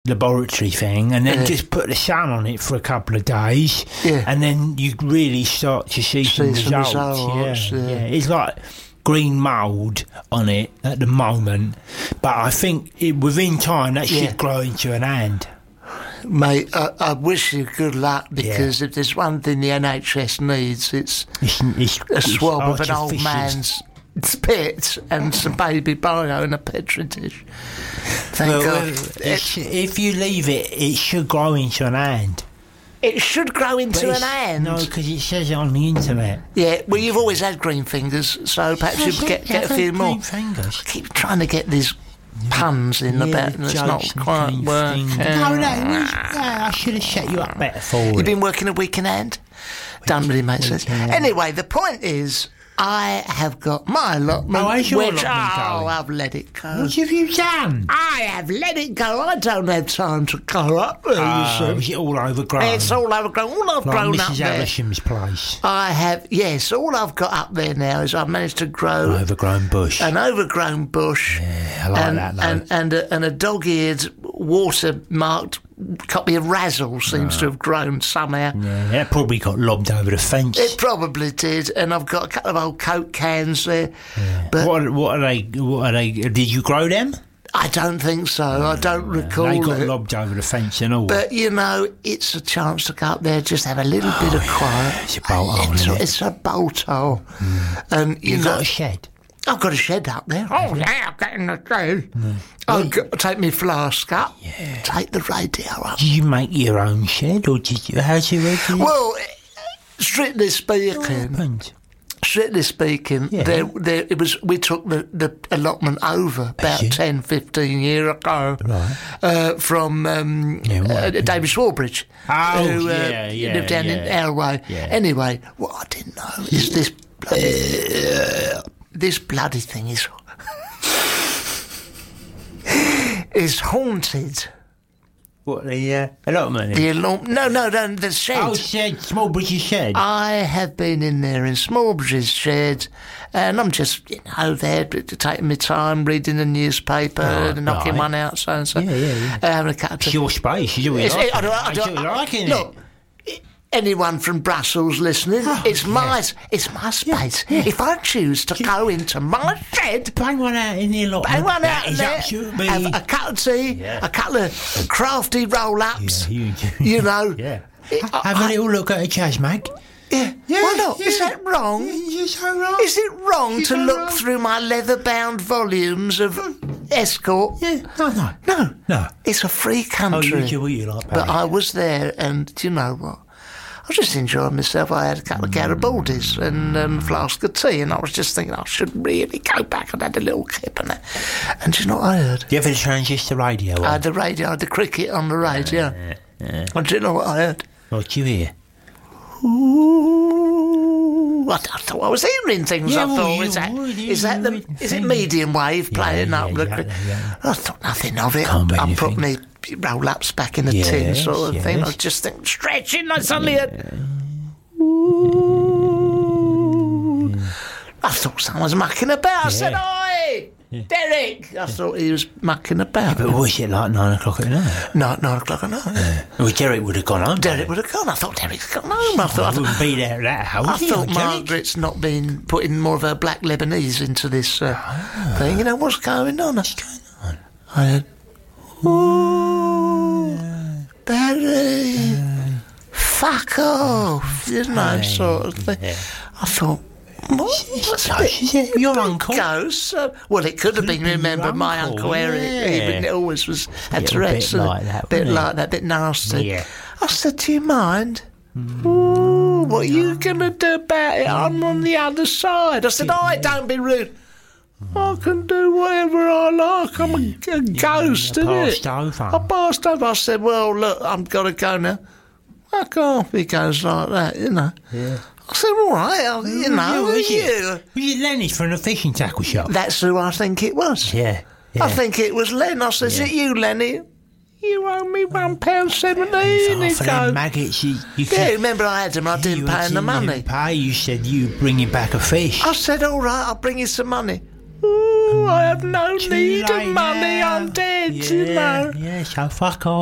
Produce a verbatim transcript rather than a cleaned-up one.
laboratory thing, and then Yeah. just put the sun on it for a couple of days, Yeah. and then you really start to see, some, See some results. results, yeah, yeah. yeah. It's like green mould on it at the moment, but I think it, within time that should Yeah. grow into an hand. Mate, I, I wish you good luck, because Yeah. if there's one thing the N H S needs, it's It's, it's, a it's swab of an old artificial. man's spit and some baby bio in a petri dish. Thank Well, God. well, it's- if you leave it, it should grow into an hand. It should grow But into an it's- hand. No, because it says it on the internet. Yeah, well, you've always had green fingers, so perhaps you Yeah, get, yeah, get a few green more. fingers. I keep trying to get these puns in Yeah, about, the and it's jokes not and quite green working. things. No, no, it was, yeah, I should have set you up better for You've it. been working a week in hand? Don't really make sense. weekend. Anyway, the point is, I have got my allotment, Oh, how's your which, allotment oh, going? I've let it go. What have you done? I have let it go. I don't have time to go up there, Oh, you is see. it all overgrown? It's all overgrown. All I've like grown up Missus there. Avisham's place. I have, yes, all I've got up there now is I've managed to grow Overgrown bush. an overgrown bush. Yeah, I like and, that, though. and, and, a, and a dog-eared, water-marked copy of Razzle seems to have grown somehow. Yeah, that probably got lobbed over the fence. It probably did, and I've got a couple of old Coke cans there. But what, are- what are they? What are they? Did you grow them? I don't think so. I don't recall They got it. lobbed over the fence and all. But, you know, it's a chance to go up there, just have a little bit of quiet. It's a bolt hole, It's, isn't it? it's a bolt hole. And, you you know, got a shed. I've got a shed up there. Oh, yeah, I'll get in the shed. I'll go, take my flask up, Yeah. take the radio up. Did you make your own shed, or did you? How'd you? How Well, strictly speaking, happened? strictly speaking, Yeah. there, there, it was. We took the, the allotment over about you? ten, fifteen years ago, Right. uh, from um, Yeah, what uh, happened? David Swarbridge, Oh, who uh, yeah, yeah, lived down in yeah. Elway. Yeah. Anyway, what I didn't know is this bloody, this bloody thing is is haunted. What the uh, allotment? The allotment, no, no, no, the shed. Oh, shed, small British shed. I have been in there in Smallbridge's shed, and I'm just, you know, there t- taking my time, reading the newspaper, Right, knocking right. one out, so and so. Yeah, yeah, yeah. Uh, having a cup of It's tea. your space. You do what you It's- like. I don't- I You don't- do what you like, innit? Look, i- anyone from Brussels listening, Oh, it's my yeah. it's my space. yeah. If I choose to go into my shed, Bang one out in the allotment. bang one That out in is there, up to me. have a cup of tea, Yeah. a couple of crafty roll-ups, Yeah, you know. Yeah. It- I- Have a I- little look at a jazz mag. Yeah, why not? Is yeah. that wrong? You're so right. Is it wrong You're to so look right. through my leather-bound volumes of Escort? Yeah, no, no. No, No. it's a free Oh, country. you do what you like, But Barry. I was there, and do you know what? I was just enjoying myself. I had a couple of Garibaldis and um, a flask of tea, and I was just thinking I should really go back and have a little kip and that. And do you know what I heard? Do you have a transistor radio on? I had the radio, I had the cricket on the radio. And do you know what I heard? What do you hear? Ooh, I, I thought I was hearing things. Yeah, I well, thought, you is that would, yeah, is that you the would is it think. medium wave playing yeah, up? the yeah, cri- yeah. I thought nothing of it. Can't be I, I put anything. me roll ups back in the tin, Yes, sort of thing. I yes. was just think stretching. I suddenly heard. I thought someone was mucking about. I said, "Oi, Derek!" I thought he was mucking about. But was it like nine o'clock at night? No, nine o'clock at night. Well, Derek would have gone home. Derek would have gone. I thought Derek's gone home. I thought. I wouldn't be there at that house. I would you, thought Derek? Margaret's not been putting more of her black Lebanese into this uh, thing. You know, what's going on? What's going on? I heard, ooh, Barry, fuck off, you know, sort of thing. I thought, what? What's No, it? she said, your uncle. Ghost? Uh, well, it could have been, been remember, your my uncle, Uncle Eric. yeah. He always was, had Little bit Tourette's. and a like that, bit wasn't he? like that, bit nasty. Yeah. I said, do you mind? Ooh, what are you going to do about it? I'm on the other side. I said, oh, don't be rude. I can do whatever I like. I'm a, a ghost, you isn't passed it? over. I passed over. I said, well, look, I've got to go now. Fuck off. He goes like that, you know. Yeah. I said, all right, I'll, you know, Yeah, who are was you? it? Was it Lenny from the fishing tackle shop? That's who I think it was. Yeah. yeah. I think it was Len. I said, is Yeah. it you, Lenny? You owe me one pound seventeen. Oh, He for them goes, maggots, you, you yeah, could- remember I had them. I didn't you pay had him the to- you money. didn't pay. You said you bring him back a fish. I said, all right, I'll bring you some money. Ooh, I have no Too need of late money. now. I'm dead, yeah, you know. Yeah, so fuck off.